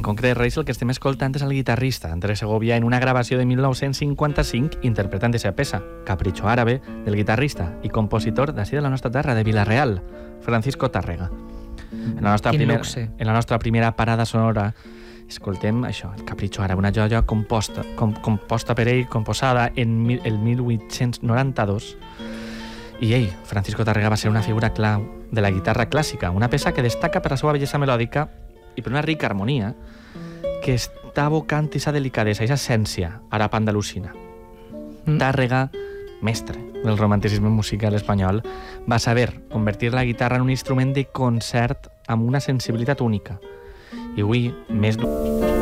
concret, Reis, el que estem escoltant és el guitarrista Andrés Segovia en una gravació de 1955 interpretant aquesta peça, Capricho Árabe, del guitarrista i compositor d'ací de la nostra terra, de Vila-real, Francisco Tárrega. En la nostra primera parada sonora escoltem això, el Capricho Árabe, una joia composta per ell, composada en el 1892. I ell, Francisco Tárrega, va ser una figura clau de la guitarra clàssica, una peça que destaca per la seva bellesa melòdica i per una rica harmonia que està abocant aquesta delicadesa, aquesta essència àrab andalusina. Tárrega, mestre del romanticisme musical espanyol, va saber convertir la guitarra en un instrument de concert amb una sensibilitat única. I avui, més